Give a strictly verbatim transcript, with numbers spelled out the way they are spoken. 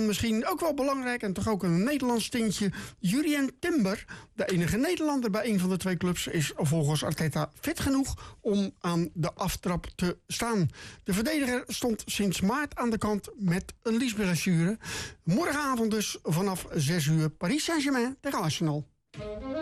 misschien ook wel belangrijk en toch ook een Nederlands tintje. Jurien Timber, de enige Nederlander bij een van de twee clubs, is volgens Arteta fit genoeg om aan de aftrap te staan. De verdediger stond sinds maart aan de kant met een liesblessure. Morgenavond dus vanaf zes uur Paris Saint-Germain tegen Arsenal.